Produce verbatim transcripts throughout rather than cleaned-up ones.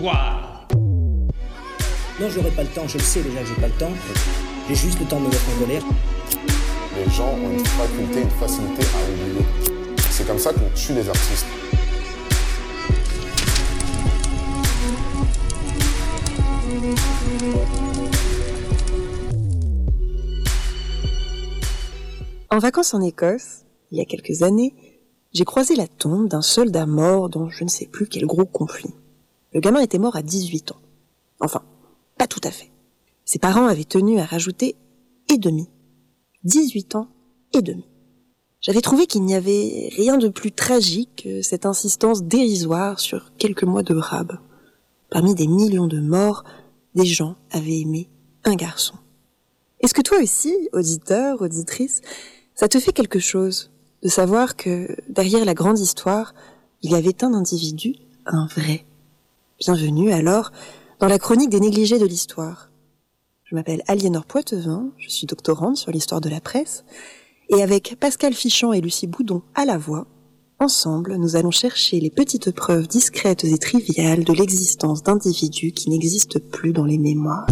soir. Non, j'aurai pas le temps, je le sais déjà que j'ai pas le temps. J'ai juste le temps de me mettre en colère. Les gens ont une faculté, une facilité à oublier. C'est comme ça qu'on tue les artistes. En vacances en Écosse, il y a quelques années, j'ai croisé la tombe d'un soldat mort dans je ne sais plus quel gros conflit. Le gamin était mort à dix-huit ans. Enfin, pas tout à fait. Ses parents avaient tenu à rajouter « et demi ». dix-huit ans et demi. J'avais trouvé qu'il n'y avait rien de plus tragique que cette insistance dérisoire sur quelques mois de rab. Parmi des millions de morts, des gens avaient aimé un garçon. Est-ce que toi aussi, auditeur, auditrice, ça te fait quelque chose de savoir que derrière la grande histoire, il y avait un individu, un vrai. Bienvenue alors dans la chronique des négligés de l'histoire. Je m'appelle Aliénor Poitevin, je suis doctorante sur l'histoire de la presse, et avec Pascal Fichant et Lucie Boudon à la voix, ensemble nous allons chercher les petites preuves discrètes et triviales de l'existence d'individus qui n'existent plus dans les mémoires.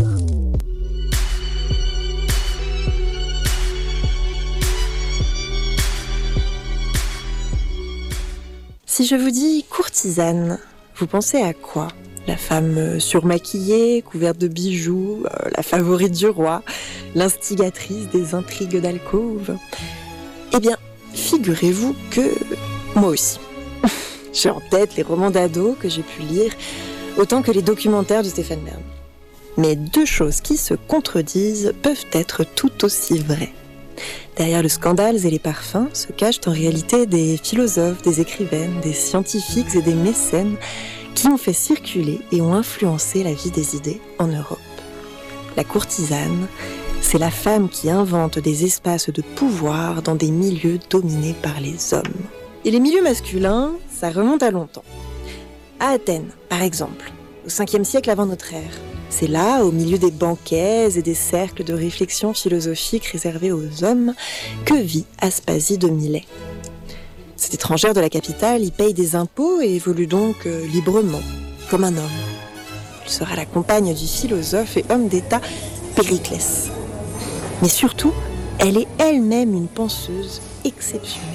Si je vous dis courtisane, vous pensez à quoi ? La femme surmaquillée, couverte de bijoux, euh, la favorite du roi, l'instigatrice des intrigues d'alcôve. Eh bien, figurez-vous que moi aussi. J'ai en tête les romans d'ado que j'ai pu lire, autant que les documentaires de Stéphane Bern. Mais deux choses qui se contredisent peuvent être tout aussi vraies. Derrière le scandale et les parfums se cachent en réalité des philosophes, des écrivaines, des scientifiques et des mécènes qui ont fait circuler et ont influencé la vie des idées en Europe. La courtisane, c'est la femme qui invente des espaces de pouvoir dans des milieux dominés par les hommes. Et les milieux masculins, ça remonte à longtemps. À Athènes, par exemple, au cinquième siècle avant notre ère. C'est là, au milieu des banquets et des cercles de réflexion philosophique réservés aux hommes, que vit Aspasie de Milet. Cette étrangère de la capitale y paye des impôts et évolue donc euh, librement, comme un homme. Elle sera la compagne du philosophe et homme d'État Périclès. Mais surtout, elle est elle-même une penseuse exceptionnelle.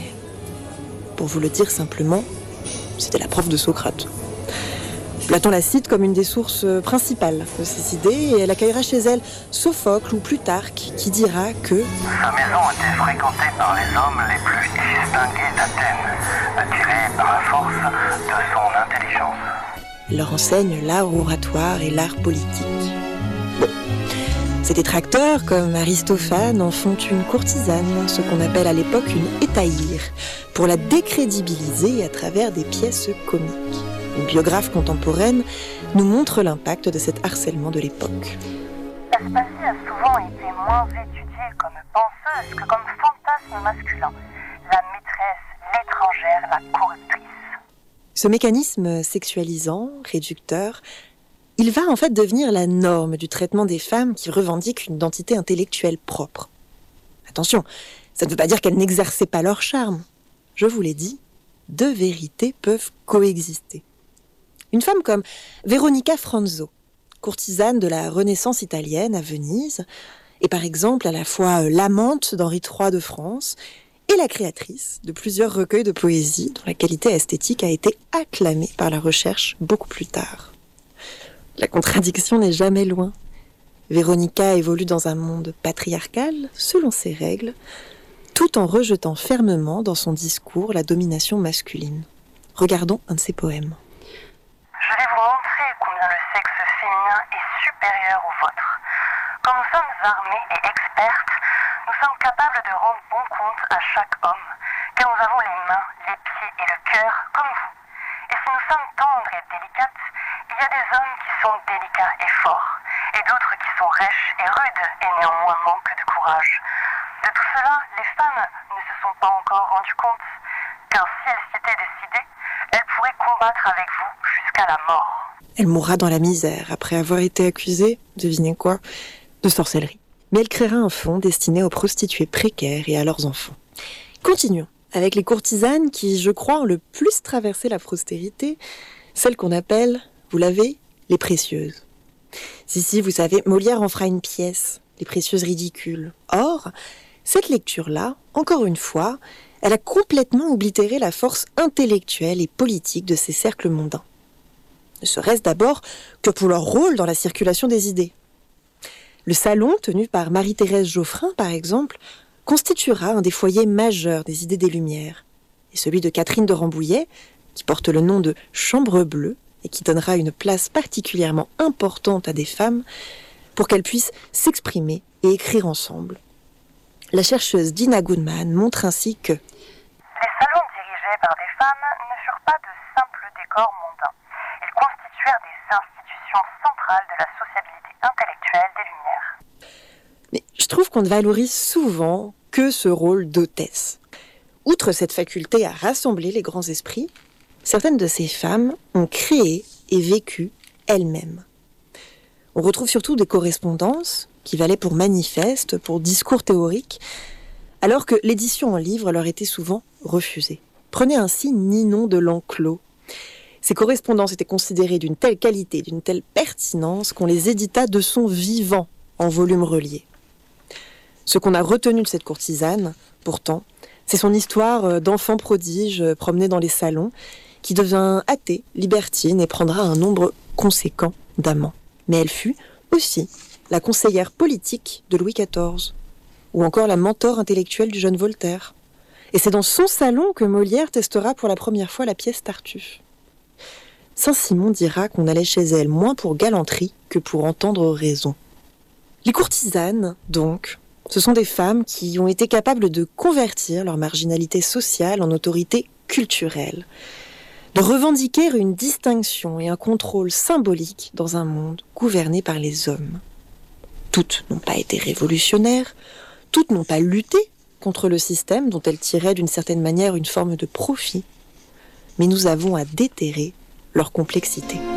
Pour vous le dire simplement, c'était la prof de Socrate. Platon la cite comme une des sources principales de ses idées et elle accueillera chez elle Sophocle ou Plutarque qui dira que sa maison était fréquentée par les hommes les plus distingués d'Athènes, attirés par la force de son intelligence. Elle leur enseigne l'art oratoire et l'art politique. Bon. Ses détracteurs, comme Aristophane, en font une courtisane, ce qu'on appelle à l'époque une hétaïre, pour la décrédibiliser à travers des pièces comiques. Une biographe contemporaine nous montre l'impact de cet harcèlement de l'époque. Aspasie a souvent été moins étudiée comme penseuse que comme fantasme masculin. La maîtresse, l'étrangère, la corruptrice. Ce mécanisme sexualisant, réducteur, il va en fait devenir la norme du traitement des femmes qui revendiquent une identité intellectuelle propre. Attention, ça ne veut pas dire qu'elles n'exerçaient pas leur charme. Je vous l'ai dit, deux vérités peuvent coexister. Une femme comme Veronica Franzo, courtisane de la Renaissance italienne à Venise, est par exemple à la fois l'amante d'Henri trois de France et la créatrice de plusieurs recueils de poésie dont la qualité esthétique a été acclamée par la recherche beaucoup plus tard. La contradiction n'est jamais loin. Veronica évolue dans un monde patriarcal, selon ses règles, tout en rejetant fermement dans son discours la domination masculine. Regardons un de ses poèmes. Je vais vous montrer combien le sexe féminin est supérieur au vôtre. Quand nous sommes armés et expertes, nous sommes capables de rendre bon compte à chaque homme, car nous avons les mains, les pieds et le cœur comme vous. Et si nous sommes tendres et délicates, il y a des hommes qui sont délicats et forts, et d'autres qui sont rêches et rudes et néanmoins manquent de courage. De tout cela, les femmes ne se sont pas encore rendues compte, car si elles s'étaient décidées, elles pourraient combattre avec vous jusqu'à la mort. Elle mourra dans la misère après avoir été accusée, devinez quoi, de sorcellerie. Mais elle créera un fonds destiné aux prostituées précaires et à leurs enfants. Continuons avec les courtisanes qui, je crois, ont le plus traversé la postérité, celles qu'on appelle, vous l'avez, Les Précieuses. Si, si, vous savez, Molière en fera une pièce, Les Précieuses ridicules. Or, cette lecture-là, encore une fois, elle a complètement oblitéré la force intellectuelle et politique de ces cercles mondains. Ne serait-ce d'abord que pour leur rôle dans la circulation des idées. Le salon, tenu par Marie-Thérèse Geoffrin, par exemple, constituera un des foyers majeurs des idées des Lumières. Et celui de Catherine de Rambouillet, qui porte le nom de Chambre Bleue, et qui donnera une place particulièrement importante à des femmes pour qu'elles puissent s'exprimer et écrire ensemble. La chercheuse Dina Goodman montre ainsi que les salons dirigés par des femmes ne furent pas de simples décors mondains. Ils constituèrent des institutions centrales de la sociabilité intellectuelle des Lumières. Mais je trouve qu'on ne valorise souvent que ce rôle d'hôtesse. Outre cette faculté à rassembler les grands esprits, certaines de ces femmes ont créé et vécu elles-mêmes. On retrouve surtout des correspondances qui valaient pour manifestes, pour discours théoriques, alors que l'édition en livre leur était souvent refusée. Prenez ainsi Ninon de L'Enclos. Ces correspondances étaient considérées d'une telle qualité, d'une telle pertinence qu'on les édita de son vivant en volumes reliés. Ce qu'on a retenu de cette courtisane, pourtant, c'est son histoire d'enfant prodige promené dans les salons, qui devint athée, libertine et prendra un nombre conséquent d'amants. Mais elle fut aussi la conseillère politique de Louis quatorze, ou encore la mentor intellectuelle du jeune Voltaire. Et c'est dans son salon que Molière testera pour la première fois la pièce Tartuffe. Saint-Simon dira qu'on allait chez elle moins pour galanterie que pour entendre raison. Les courtisanes, donc, ce sont des femmes qui ont été capables de convertir leur marginalité sociale en autorité culturelle, de revendiquer une distinction et un contrôle symbolique dans un monde gouverné par les hommes. Toutes n'ont pas été révolutionnaires, toutes n'ont pas lutté contre le système dont elles tiraient d'une certaine manière une forme de profit, mais nous avons à déterrer leur complexité.